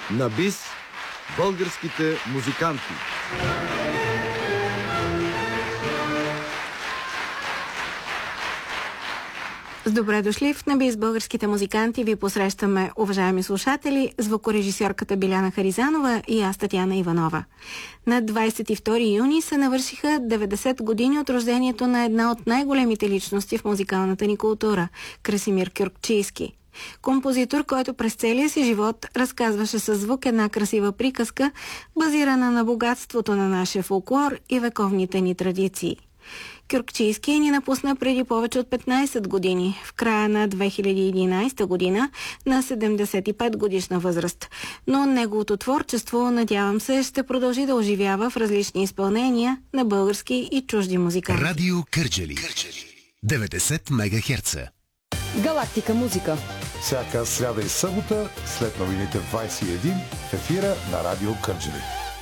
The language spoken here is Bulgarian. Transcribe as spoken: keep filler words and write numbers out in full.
На бис българските музиканти. С добре дошли в Набис българските музиканти. Ви посрещаме, уважаеми слушатели, звукорежисьорката Биляна Харизанова и аз, Татяна Иванова. На двадесет и втори юни се навършиха деветдесет години от рождението на една от най-големите личности в музикалната ни култура – Красимир Кюркчийски. Композитор, който през целия си живот разказваше със звук една красива приказка, базирана на богатството на нашия фолклор и вековните ни традиции. Кюркчийски ни напусна преди повече от петнадесет години, в края на две хиляди и единадесета година, на седемдесет и пет годишна възраст. Но неговото творчество, надявам се, ще продължи да оживява в различни изпълнения на български и чужди музиканти. Радио Кърджали. деветдесет мегахерца. Галактика музика. Всяка сряда и събота, след новините в двадесет и един, в ефира на Радио Кърджали.